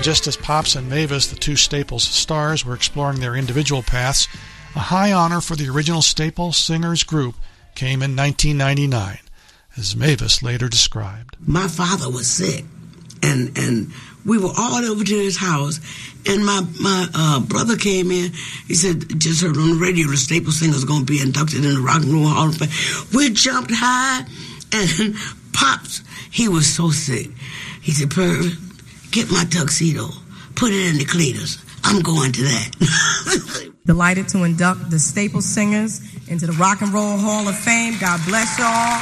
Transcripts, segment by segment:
just as Pops and Mavis, the two Staples stars, were exploring their individual paths, a high honor for the original Staples Singers group came in 1999, as Mavis later described. My father was sick, and we were all over to his house, and my brother came in. He said, just heard on the radio, the Staples Singers going to be inducted in the Rock and Roll Hall of Fame. We jumped high, and Pops, he was so sick. He said, Purvis, get my tuxedo, put it in the cleaners. I'm going to that. Delighted to induct the Staples Singers into the Rock and Roll Hall of Fame. God bless y'all.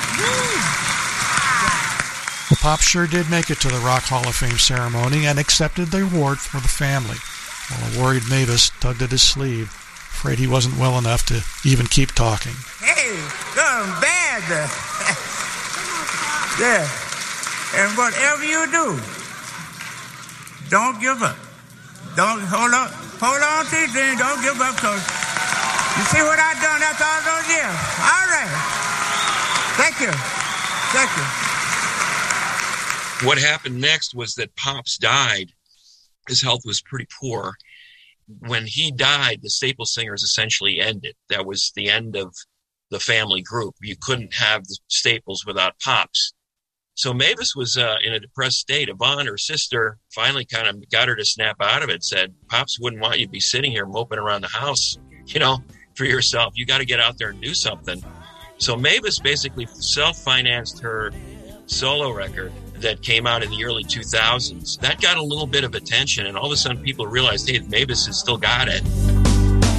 Well, Pop sure did make it to the Rock Hall of Fame ceremony and accepted the award for the family, while a worried Mavis tugged at his sleeve, afraid he wasn't well enough to even keep talking. Hey, going bad. Yeah. And whatever you do, don't give up. Don't hold on to your dream. Don't give up, because you see what I done after all those years. All right. Thank you. Thank you. What happened next was that Pops died. His health was pretty poor. When he died, the Staples Singers essentially ended. That was the end of the family group. You couldn't have the Staples without Pops. So Mavis was in a depressed state. Yvonne, her sister, finally kind of got her to snap out of it, said, Pops wouldn't want you to be sitting here moping around the house, for yourself. You got to get out there and do something. So Mavis basically self-financed her solo record that came out in the early 2000s. That got a little bit of attention, and all of a sudden people realized, hey, Mavis has still got it.